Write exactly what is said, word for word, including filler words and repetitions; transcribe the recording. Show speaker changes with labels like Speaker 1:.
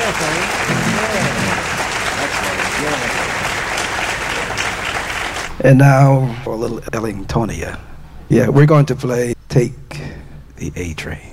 Speaker 1: And now for a little Ellingtonia. Yeah, we're going to play Take the A Train.